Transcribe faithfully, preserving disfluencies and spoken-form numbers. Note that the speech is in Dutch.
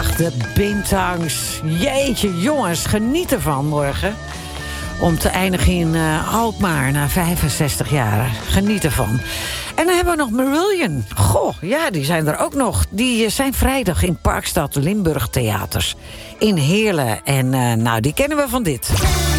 Ach, de Bintangs. Jeetje, jongens, geniet ervan morgen. Om te eindigen in uh, Alkmaar na vijfenzestig jaar. Geniet ervan. En dan hebben we nog Marillion. Goh, ja, die zijn er ook nog. Die uh, zijn vrijdag in Parkstad Limburg Theaters. In Heerlen. En uh, nou, die kennen we van dit.